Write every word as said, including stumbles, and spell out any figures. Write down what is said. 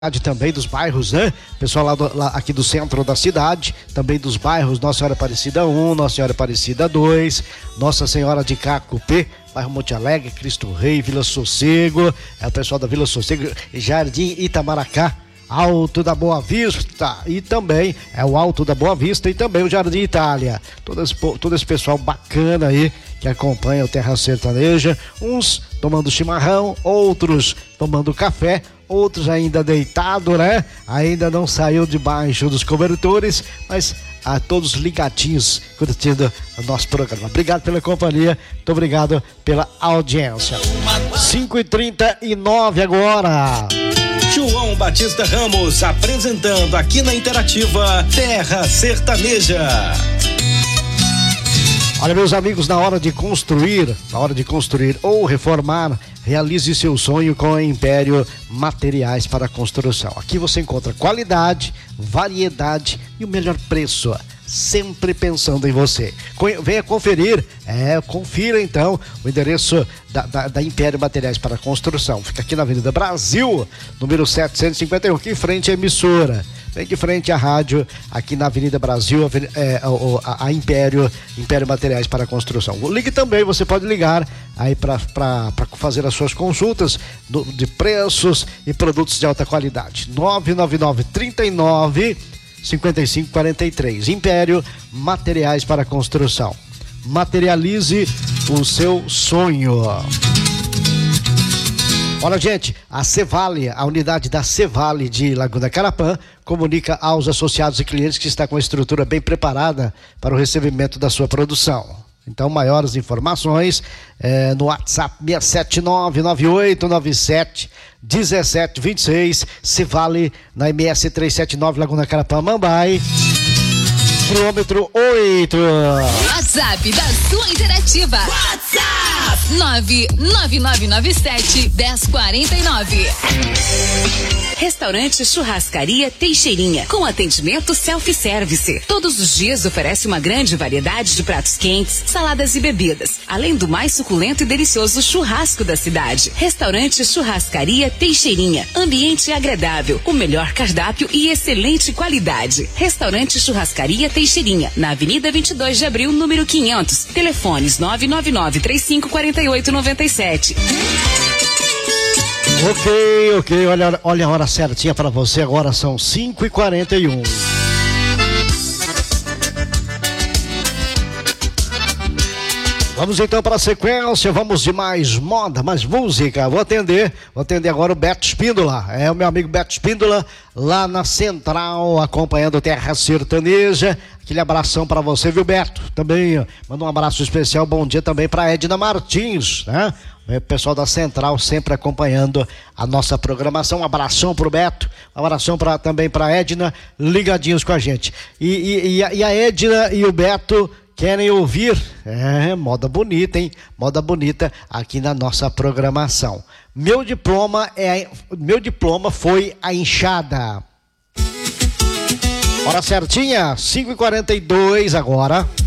Também dos bairros, né? Pessoal lá, do, lá aqui do centro da cidade, também dos bairros Nossa Senhora Aparecida um, Nossa Senhora Aparecida dois, Nossa Senhora de Cacupé, bairro Monte Alegre, Cristo Rei, Vila Sossego, é o pessoal da Vila Sossego, Jardim Itamaracá, Alto da Boa Vista e também é o Alto da Boa Vista e também o Jardim Itália. Todo esse, todo esse pessoal bacana aí que acompanha o Terra Sertaneja, uns tomando chimarrão, outros tomando café, outros ainda deitado, né? Ainda não saiu debaixo dos cobertores, mas a todos ligadinhos curtindo o nosso programa. Obrigado pela companhia, muito obrigado pela audiência. cinco e trinta e nove agora. João Batista Ramos apresentando aqui na Interativa Terra Sertaneja. Olha, meus amigos, na hora de construir, na hora de construir ou reformar, realize seu sonho com a Império Materiais para Construção. Aqui você encontra qualidade, variedade e o melhor preço, sempre pensando em você. Venha conferir, é, confira então o endereço da, da, da Império Materiais para Construção. Fica aqui na Avenida Brasil, número setecentos e cinquenta e um, aqui em frente à emissora. Bem de frente à rádio, aqui na Avenida Brasil, é, a, a Império, Império Materiais para Construção. Ligue também, você pode ligar aí para fazer as suas consultas do, de preços e produtos de alta qualidade. nove nove nove, trinta e nove, cinquenta e cinco quarenta e três. Império Materiais para Construção. Materialize o seu sonho. Olha, gente, a Cevale, a unidade da Cevale de Laguna Carapã, comunica aos associados e clientes que está com a estrutura bem preparada para o recebimento da sua produção. Então, maiores informações é, no WhatsApp seis sete nove, nove oito nove sete, um sete dois seis, Cevale na M S trezentos e setenta e nove, Laguna Carapã, Mambai. Quilômetro oito. WhatsApp da sua Interativa. WhatsApp nove nove nove nove sete, um zero quatro nove. Restaurante Churrascaria Teixeirinha, com atendimento self-service. Todos os dias oferece uma grande variedade de pratos quentes, saladas e bebidas, além do mais suculento e delicioso churrasco da cidade. Restaurante Churrascaria Teixeirinha, ambiente agradável, o melhor cardápio e excelente qualidade. Restaurante Churrascaria Teixeirinha, na Avenida vinte e dois de Abril, número quinhentos. Telefones nove nove nove, três cinco quatro oito nove sete. Ok, ok, olha, olha a hora certinha para você, agora são cinco e quarenta e um. Vamos então para a sequência, vamos de mais moda, mais música. Vou atender, vou atender agora o Beto Espíndola, é o meu amigo Beto Espíndola, lá na Central, acompanhando o Terra Sertaneja. Aquele abração para você, viu, Beto? Também manda um abraço especial, bom dia também para Edna Martins, né? O pessoal da Central sempre acompanhando a nossa programação. Um abração pro Beto, um abração pra, também para Edna, ligadinhos com a gente. E, e, e, a, e a Edna e o Beto querem ouvir, é, moda bonita, hein? Moda bonita aqui na nossa programação. Meu diploma é, meu diploma foi a enxada. Hora certinha, cinco e quarenta e dois agora.